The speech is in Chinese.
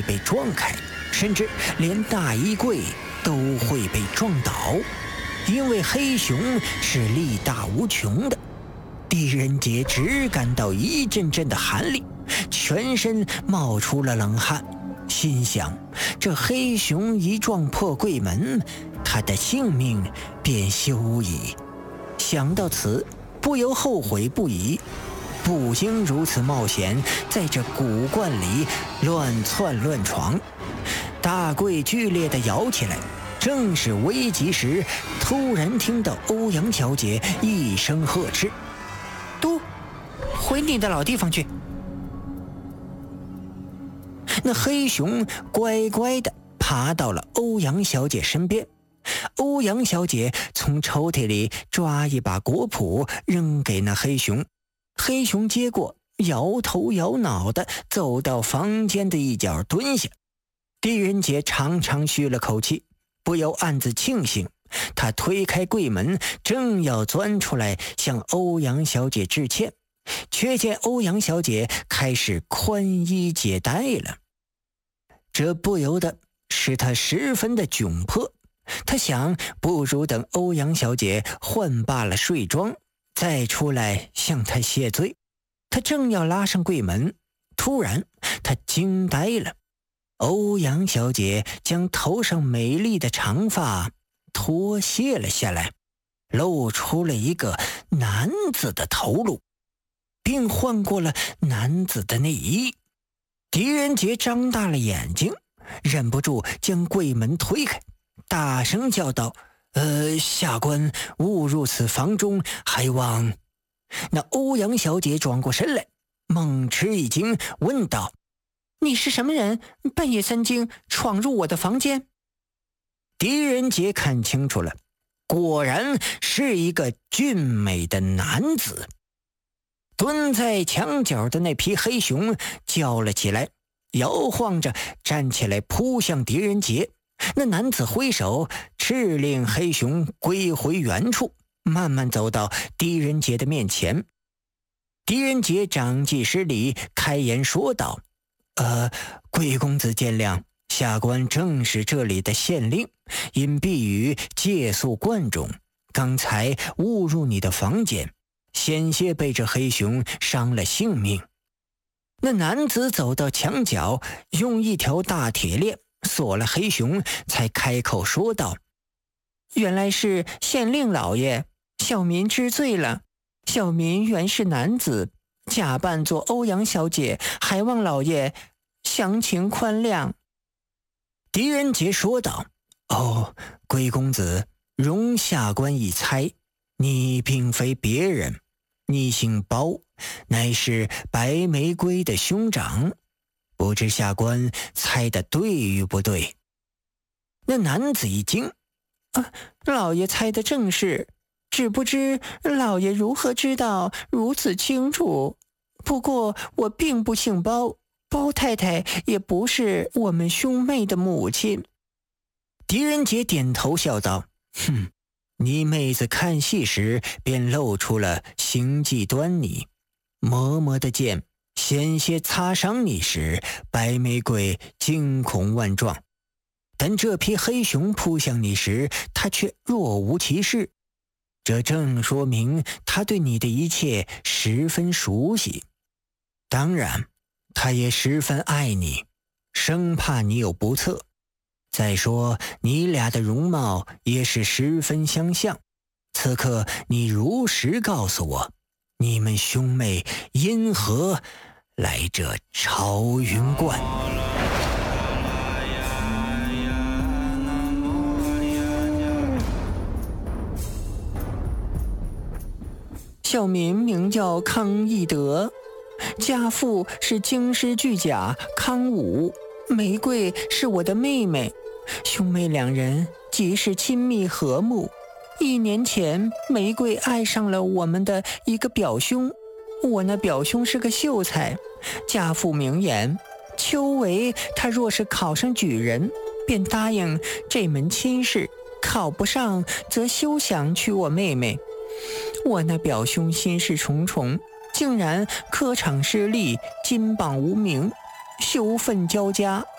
被撞开，甚至连大衣柜都会被撞倒，因为黑熊是力大无穷的。狄仁杰只感到一阵阵的寒力，全身冒出了冷汗，心想这黑熊一撞破柜门，他的性命便休矣。想到此，不由后悔不已，不应如此冒险在这古观里乱窜乱闯。大柜剧烈地摇起来，正是危急时，突然听到欧阳小姐一声呵斥：“都回你的老地方去！”那黑熊乖乖地爬到了欧阳小姐身边。欧阳小姐从抽屉里抓一把果脯扔给那黑熊，黑熊接过，摇头摇脑地走到房间的一角蹲下。狄仁杰长长吁了口气，不由暗自庆幸。他推开柜门，正要钻出来向欧阳小姐致歉，却见欧阳小姐开始宽衣解带了。这不由得使他十分的窘迫。他想，不如等欧阳小姐换罢了睡装，再出来向她谢罪。他正要拉上柜门，突然他惊呆了。欧阳小姐将头上美丽的长发脱卸了下来，露出了一个男子的头颅，并换过了男子的内衣。狄仁杰张大了眼睛，忍不住将柜门推开，大声叫道：“下官误入此房中，还望……”那欧阳小姐转过身来，猛吃一惊，问道：“你是什么人？半夜三更闯入我的房间？”狄仁杰看清楚了，果然是一个俊美的男子。蹲在墙角的那匹黑熊叫了起来，摇晃着站起来扑向狄仁杰。那男子挥手斥令黑熊归回原处，慢慢走到狄仁杰的面前。狄仁杰长记失礼，开言说道：“贵公子见谅，下官正是这里的县令，因避雨借宿观中，刚才误入你的房间，险些被这黑熊伤了性命。”那男子走到墙角，用一条大铁链锁了黑熊，才开口说道：“原来是县令老爷，小民知罪了。小民原是男子，假扮作欧阳小姐，还望老爷详情宽谅。”狄仁杰说道：“贵公子，容下官一猜，你并非别人，你姓包，乃是白玫瑰的兄长，不知下官猜得对与不对？”那男子一惊：“老爷猜得正是，只不知老爷如何知道如此清楚？不过我并不姓包，包太太也不是我们兄妹的母亲。”狄仁杰点头笑道：“你妹子看戏时便露出了行迹端倪，嬷嬷的剑险些擦伤你时，白玫瑰惊恐万状，但这匹黑熊扑向你时，他却若无其事，这正说明他对你的一切十分熟悉。当然，他也十分爱你，生怕你有不测。再说，你俩的容貌也是十分相像。此刻你如实告诉我，你们兄妹因何来这朝云观？”小民名叫康义德，家父是京师巨甲康武，玫瑰是我的妹妹，兄妹两人极是亲密和睦。1年前，玫瑰爱上了我们的一个表兄，我那表兄是个秀才，家父明言，秋闱他若是考上举人，便答应这门亲事，考不上则休想娶我妹妹。我那表兄心事重重，竟然科场失利，金榜无名，羞愤交加，